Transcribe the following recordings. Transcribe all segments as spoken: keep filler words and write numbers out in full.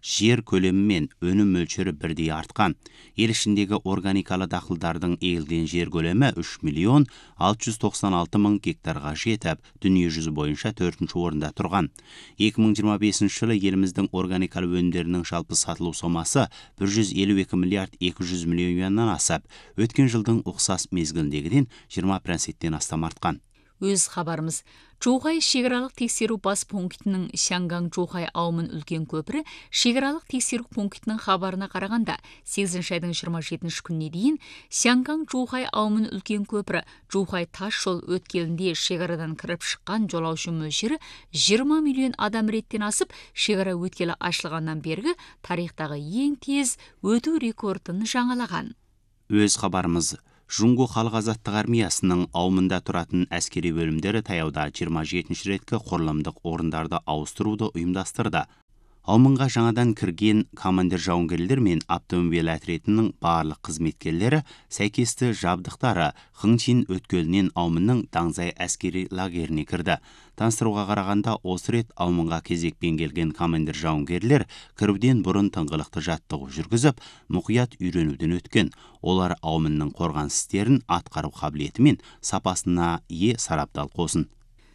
жер көлемі мен өнім мөлшері бірдей артқан. Ел ішіндегі органикалы дақылдардың егілген жер көлемі үш миллион алты жүз тоқсан алты мың гектарға жетіп, дүние жүзі бойынша төртінші орында тұрған. екі мың жиырма бесінші жылы еліміздің органикалы өнімдерінің жалпы сатылу сомасы бір жүз елу екі миллиард екі жүз миллион юаннан асып, өткен жылдың ұқсас мезгіліндегіден жиырма проценттен астам артқан. Өз хабарымыз. Чоухай шекаралық тексеру бас пунктінің Сянган Чоухай ауылын үлкен көпірі шекаралық тексеру пунктінің хабарына қарағанда сегізінші айдың жиырма жетінші күніне дейін Сянган Чоухай ауылын үлкен көпірі Чоухай тас жол өткелінде шекарадан кіріп шыққан жолаушы мөлшері жиырма миллион адам реттен асып, шекара өткелі ашылғаннан бергі тарихтағы ең тез өту рекордын жаңалаған. Өз хабарымыз. Жунго халық азаттық армиясының аумында тұратын әскери бөлімдері таяуда жиырма жетінші реткі құрылымдық орындарды ауыстыруды ұйымдастырды. Аумынға жаңадан кірген командир жауынгерлер мен автомобиль әтіретінің барлық қызметкерлері сәйкесті жабдықтары Хыңчин өткелінен аумынның Даңзай әскери лагеріне кірді. Таныстыруға қарағанда осы рет аумынға кезекпен келген командир жауынгерлер кіруден бұрын тыңғылықты жаттығу жүргізіп, мұқият үйренуден өткен. Олар аумынның қорғаныс істерін атқару қабілеті мен сапасына ие сарабдал қосын.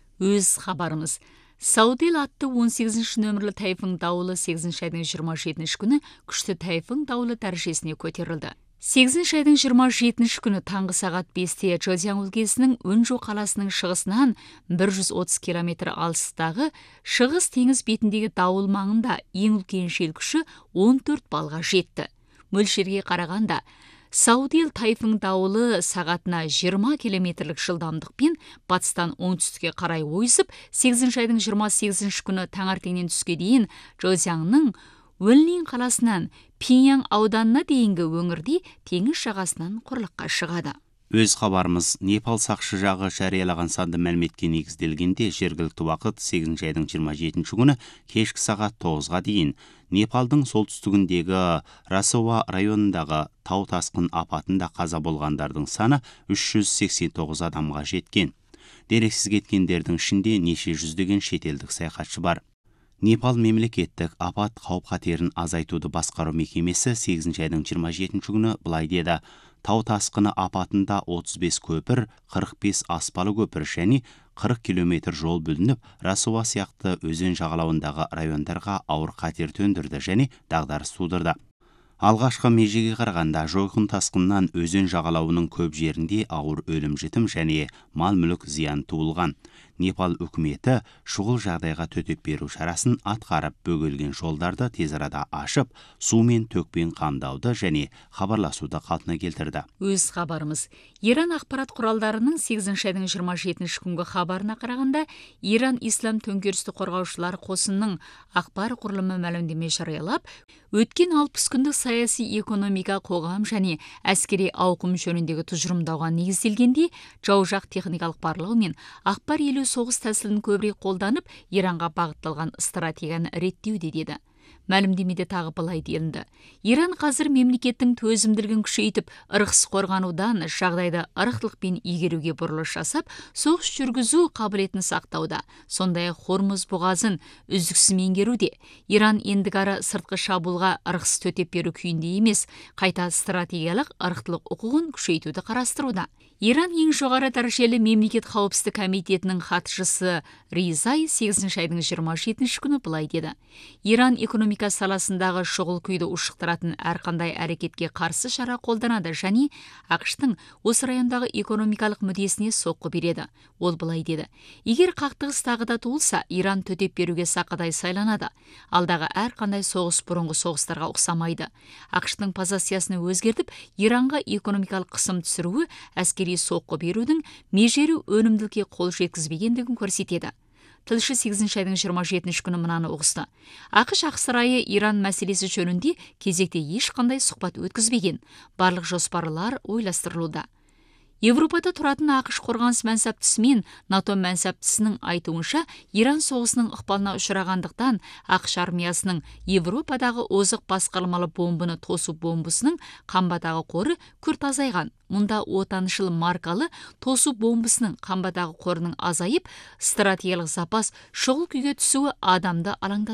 Өз хабарымыз. Саудел атты он сегізінші нөмірлі тайфун дауылы сегізінші айдың жиырма жетінші күні күшті тайфун дауылы дәрежесіне көтерілді. сегізінші айдың жиырма жетінші күні таңғы сағат бесте Чжэцзян өлкесінің Өнжу қаласының шығысынан бір жүз отыз километр алыстағы шығыс теңіз бетіндегі дауыл маңында ең үлкен жел күші он төрт балға жетті. Мөлшерге қарағанда Саудел тайфун дауылы сағатына жиырма километрлік жылдамдықпен батыстан оңтүстікке қарай ойысып, сегізінші айдың жиырма сегізінші күні таңертеңнен түске дейін Чжэцзянның Уэльнин қаласынан Пиньян ауданына дейінгі өңірде теңіз жағасынан құрлыққа шығады. Өз хабарымыз. Непал сақшы жағы жариялаған санды мәліметке негізделгенде жергілікті уақыт сегізінші айдың жиырма жетінші күні кешкі сағат тоғызға дейін Непалдың солтүстігіндегі Расова районындағы тау тасқын апатында қаза болғандардың саны үш жүз сексен тоғыз адамға жеткен. Дерексіз кеткендердің ішінде неше жүздеген шетелдік саяхатшы бар. Непал мемлекеттік апат қауіп-қатерін азайтуды басқару мекемесі сегізінші айдың жиырма жетінші күні былай деді: тау тасқыны апатында отыз бес көпір, қырық бес аспалы көпір және қырық километр жол бүлініп, Расува сияқты өзен жағалауындағы райондарға ауыр қатер төндірді және дағдарыс тудырды. Алғашқы межеге қарағанда жойқын тасқыннан өзен жағалауының көп жерінде ауыр өлім-жітім және мал-мүлік зиян туылған. Непал үкіметі шұғыл жағдайға төтеп беру шарасын атқарып, бөгелген жолдарды тез арада ашып, су мен төкпен қамдауды және хабарласуды қалпына келтірді. Өз хабарымыз. Иран ақпарат құралдарының сегізінші айдың жиырма жетінші күнгі хабарына қарағанда, Иран ислам төңкерісті қорғаушылар қосынның ақпар құрылымы мәлімдеме жариялап, өткен алпыс күндік саяси экономика, қоғам және әскери ауқым жөніндегі тұжырымдауға негізделгенде, жау жақ техникалық барлау мен ақпар елу соғыс тәсілін көбірек қолданып, Иранға бағытталған стратегияны реттеуде деді. Мәлімдемеде тағы былай делінді: Иран қазір мемлекеттің төзімділігін күшейтіп, ырықсыз қорғанудан жағдайды ырықтылықпен игеруге бұрылыш жасап, соғыс жүргізу қабілетін сақтауда, сондай-ақ Хормуз бұғазын үздіксіз меңгеруде. Иран ендігары сыртқы шабуылға ырықсыз төтеп беру күйінде емес, қайта стратегиялық ырықтылық құқығын күшейтуді қарастыруда. Иран ең жоғары дәрежелі мемлекет қауіпсіздік комитетінің хатшысы Ризай сегізінші айдың жиырма жетінші күні былай деді: Иран экономика саласындағы шұғыл күйді ушықтыратын әрқандай әрекетке қарсы шара қолданады және ақш-тың осы райондағы экономикалық мүддесіне соққы береді. Ол былай деді: егер қақтығыс тағы да туылса, Иран төтеп беруге сақадай сайланады. Алдағы әрқандай соғыс бұрынғы соғыстарға ұқсамайды. ақш-тың позициясını өзгертіп, Иранға экономикалық қысым түсіруі әскери соққы берудің межелі өнімділікке қол жеткізбегендігін көрсетеді. Тілші сегізінші айдың жиырма жетінші күні мынаны ұғысты: ақш ақ сарайы Иран мәселесі жөнінде кезекте ешқандай сұхбат өткізбеген. Барлық жоспарлар ойластырылуда. Европада тұратын ақш қорғаныс мәнсаптысы мен НАТО мәнсаптысының айтуынша, Иран соғысының ықпалына ұшырағандықтан ақш армиясының Европадағы озық басқармалы бомбыны тосу бомбысының қамбадағы қоры күрт азайған. Мұнда отаншыл маркалы тосу бомбысының қамбадағы қорының азайып, стратегиялық запас шұғыл күйге түсуі адамды алаңдатады.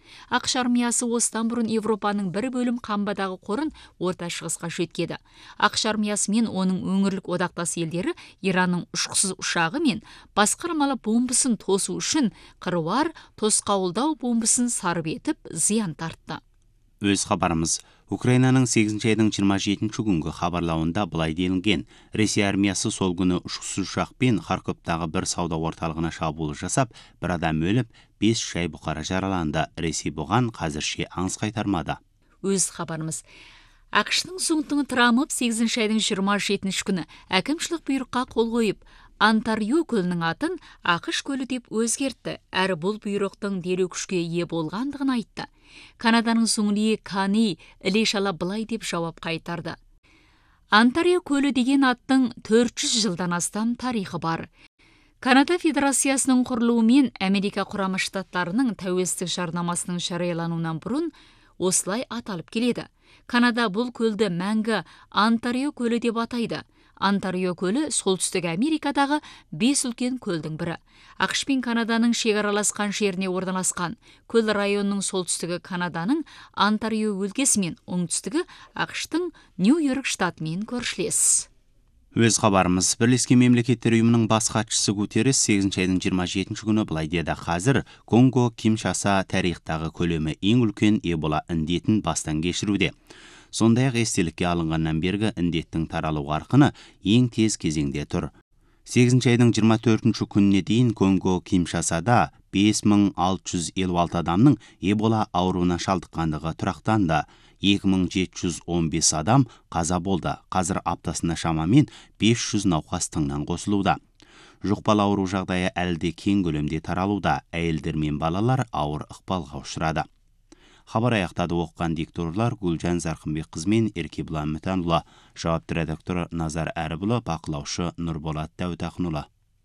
ақш армиясы осыдан бұрын Европаның бір бөлім қамбадағы қорын Орта Шығысқа жөткеді. ақш армиясы мен оның өңірлік одақтас елдері Иранның ұшқысыз ұшағы мен басқармалы бомбасын тосу үшін қыруар тосқауылдау бомбасын сарып етіп зиян тартты. Өз хабарымыз Украинаның сегізінші айдың жиырма жетінші күнгі хабарлауында былай делінген: Ресей армиясы сол күні ұшқышсыз ұшақпен Харковтағы бір сауда орталығына шабуыл жасап, бір адам өліп, бес шай бұқара жараланды. Ресей бұған қазірше аңыз қайтармады. Өз хабарымыз ақш-тың Сунгтың Трамп сегізінші айдың жиырма жетінші күні әкімшілік бұйрыққа қол қойып, Онтарио көлінің атын ақш көлі деп өзгертті, әрі бұл бұйрықтың дереу күшке ие болғандығын айтты. Канаданың Суңли Кани іле-шала былай деп жауап қайтарды: Онтарио көлі деген аттың төрт жүз жылдан астам тарихы бар. Канада Федерациясының құрылуымен Америка құрама штаттарының тәуелсіздік жарнамасының жариялануынан бұрын осылай аталып келеді. Канада бұл көлді мәңгі Онтарио көлі деп атайды. Онтарио көлі солтүстік Америкадағы бес үлкен көлдің бірі. ақш пен Канаданың шекараласқан жеріне орналасқан. Көл районының солтүстігі Канаданың Онтарио өлкесі мен оңтүстігі ақш-тың Нью-Йорк штатымен көршілес. Өз хабарымыз Бірлескен Мемлекеттер Ұйымының бас хатшысы Гутеррес сегізінші айдың жиырма жетінші күні былай деді: қазір Конго Киншаса тарихтағы көлемі ең үлкен Эбола індетін бастан кешіруде. Сондай-ақ естелікке алынғаннан бергі індеттің таралу қарқыны ең тез кезеңде тұр. сегізінші айдың жиырма төртінші күніне дейін Конго Киншасада бес мың алты жүз елу алты адамның Эбола ауруына шалдыққандығы тұрақтанды. екі мың жеті жүз он бес адам қаза болды. Қазір аптасына шамамен бес жүз науқас тыңнан қосылуда. Жұқпалы ауру жағдайы әлде кең көлемде таралуда. Әйелдер мен балалар ауыр ықпалға ұшырады. Хабар аяқтады. Оқыған дикторлар Гүлжан Зарқынбек қызы мен Еркебұлан Мүтанұлы, жауапты редактор Назар Әрібұлы, бақылаушы Нұрболат Дәуітақынұлы.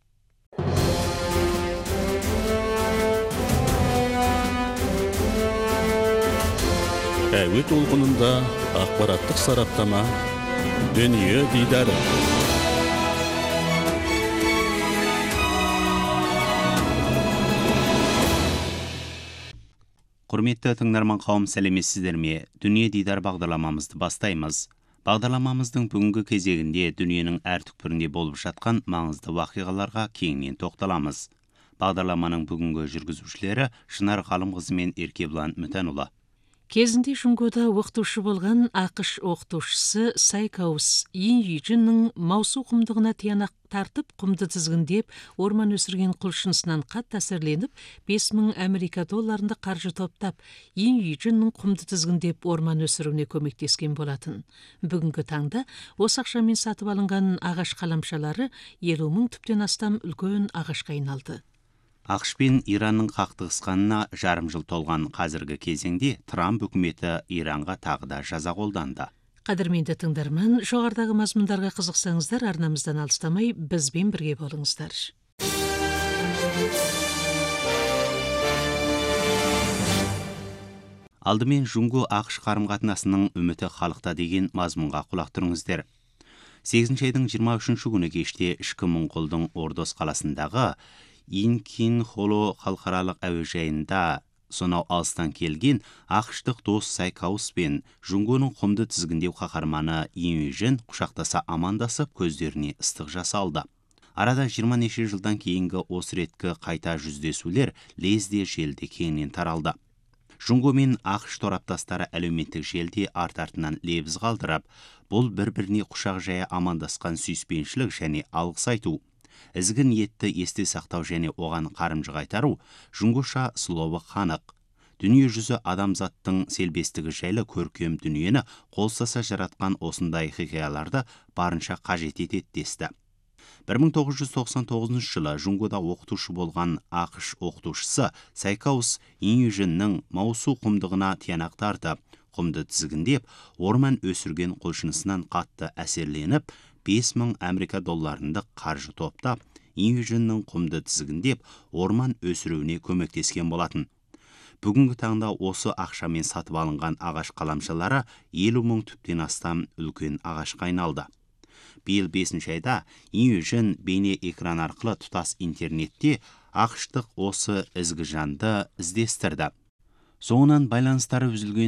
Әуе толқынында ақпараттық сараптама, дүние дидары. Құрметті тыңдарман қауым, сәлеметсіздер ме? Дүние дидар бағдарламамызды бастаймыз. Бағдарламамыздың бүгінгі кезегінде дүниенің әр түкпірінде болып жатқан маңызды вақиғаларға кеңінен тоқталамыз. Бағдарламаның бүгінгі жүргізушілері Шынар Ғалымқызы мен Еркебұлан Мүтанұлы. Кезінде Жұңгода оқытушы болған ақш оқытушысы Сайкаус Ин Юйжиннің маусу құмдығына тиянақ тартып, құмды тізгіндеп, орман өсірген құлшынысынан қатты әсерленіп, бес мың Америка долларында қаржы топтап, Ин Юйжиннің құмды тізгіндеп орман өсіруіне көмектескен болатын. Бүгінгі таңда осы ақшамен сатып алынған ағаш қаламшалары елу мың түптен астам үлкен ағашқа айналды. ақш пен Иранның қақтығысқанына жарым жыл толған қазіргі кезеңде Трамп үкіметі Иранға тағы да жаза қолданды. Қадірменді тыңдарман, жоғарыдағы мазмұндарға қызықсаңыздар, арнамыздан алыстамай бізбен бірге болыңыздар. Алдымен Жұңго ақш қарым-қатынасының үміті халықта деген мазмұнға құлақ тұрыңыздар. сегізінші айдың жиырма үшінші күні кеште ішкі Моңғолдың Ордос қаласындағы Инкин Холо халықаралық әуежайында сонау алыстан келген ақштық дос Сайкаус пен Жұңгоның құмды тізгіндеу қаһарманы Ин Юйжин құшақтаса амандасып, көздеріне ыстық жасалды. Арада жиырма неше жылдан кейінгі осы реткі қайта жүздесулер лезде желде кеңінен таралды. Жұңго мен ақш тораптастары әлеуметтік желде арт-артынан лебіз қалдырып, бұл бір-біріне құшақ жая амандасқан сүйіспеншілік және алғыс айту, ізгі ниетті есте сақтау және оған қарымжы қайтару жұңгоша словы қанық. Дүние жүзі адамзаттың селбестігі жайлы көркем дүниені қолсаса жаратқан осындай хикаяларды барынша қажет етеді десті. бір мың тоғыз жүз тоқсан тоғызыншы жылы Жұңгода оқытушы болған ақш оқытушысы Сайкаус Ин Юйжиннің маусу құмдығына тиянақ тартып, құмды тізгіндеп, орман өсірген құлшынысынан қатты әсерленіп, бес мың Америка долларындық қаржы топтап, Ин Юйжиннің құмды тізгіндеп, орман өсіруіне көмектескен болатын. Бүгінгі таңда осы ақшамен сатып алынған ағаш қаламшалары елу мың түптен астам үлкен ағашқа айналды. Биыл бесінші айда Ин Юйжин бейне экран арқылы тұтас интернетте ақштық осы ізгі жанды іздестірді. Соңынан байланыстары үзілген